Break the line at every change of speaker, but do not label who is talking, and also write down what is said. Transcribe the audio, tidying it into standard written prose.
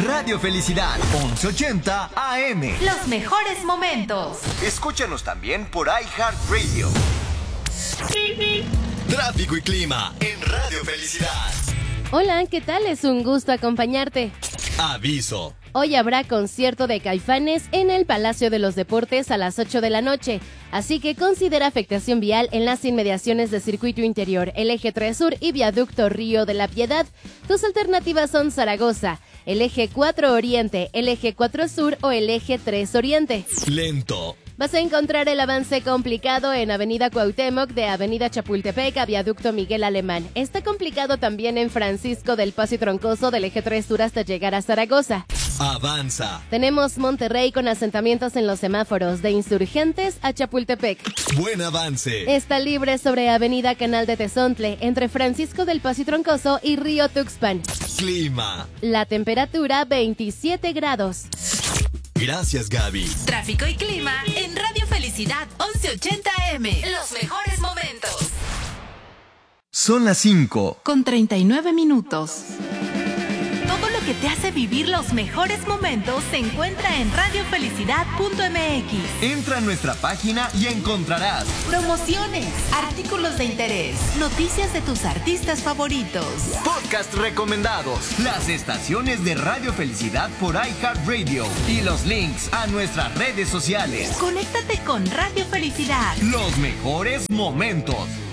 Radio Felicidad, 1180 AM.
Los mejores momentos.
Escúchanos también por iHeartRadio. Tráfico y clima en Radio Felicidad.
Hola, ¿qué tal? Es un gusto acompañarte.
Aviso.
Hoy habrá concierto de Caifanes en el Palacio de los Deportes a las 8 de la noche, así que considera afectación vial en las inmediaciones de Circuito Interior, el Eje 3 Sur y Viaducto Río de la Piedad. Tus alternativas son Zaragoza, el Eje 4 Oriente, el Eje 4 Sur o el Eje 3 Oriente.
Lento.
Vas a encontrar el avance complicado en Avenida Cuauhtémoc, de Avenida Chapultepec a Viaducto Miguel Alemán. Está complicado también en Francisco del Paso y Troncoso del Eje 3 Sur hasta llegar a Zaragoza.
Avanza.
Tenemos Monterrey con asentamientos en los semáforos de Insurgentes a Chapultepec.
Buen avance.
Está libre sobre Avenida Canal de Tezontle, entre Francisco del Paso y Troncoso y Río Tuxpan.
Clima.
La temperatura 27 grados.
Gracias, Gaby.
Tráfico y clima en Radio Felicidad 1180 AM. Los mejores momentos.
Son las 5.
Con 39 minutos. Todo lo que te hace vivir los mejores momentos se encuentra en radiofelicidad.mx.
Entra a nuestra página y encontrarás
Promociones, artículos de interés, noticias de tus artistas favoritos,
podcast recomendados, las estaciones de Radio Felicidad por iHeartRadio y los links a nuestras redes sociales.
Conéctate con Radio Felicidad.
Los mejores momentos.